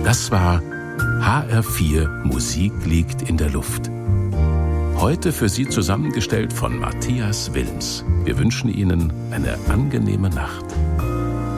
Das war HR4 Musik liegt in der Luft. Heute für Sie zusammengestellt von Matthias Willens. Wir wünschen Ihnen eine angenehme Nacht.